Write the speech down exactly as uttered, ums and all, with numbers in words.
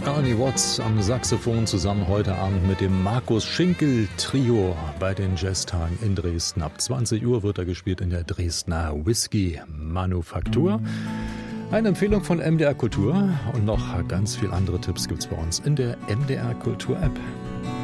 Ernie Watts am Saxophon zusammen heute Abend mit dem Markus Schinkel Trio bei den Jazztagen in Dresden. Ab zwanzig Uhr wird er gespielt in der Dresdner Whisky Manufaktur. Eine Empfehlung von M D R Kultur und noch ganz viele andere Tipps gibt's bei uns in der M D R Kultur App.